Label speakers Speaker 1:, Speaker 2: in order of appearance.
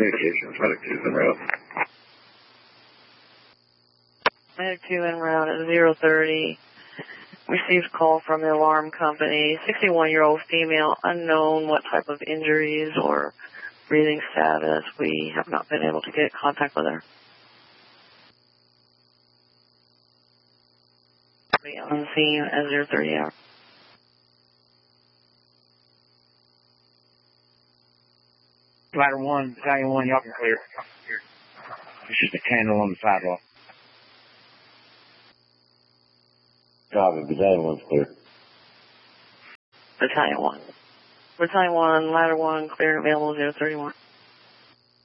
Speaker 1: communications, Medic 2's en route.
Speaker 2: Medic 2 en route at 030. Received call from the alarm company. 61-year-old female, unknown what type of injuries or breathing status. We have not been able to get contact with her. On scene at 030 hour.
Speaker 3: Ladder 1, Battalion 1, y'all can clear. It's just a candle on the sidewalk.
Speaker 1: Copy, Battalion 1's clear.
Speaker 2: Battalion 1. Battalion 1, Ladder 1, clear, available 031.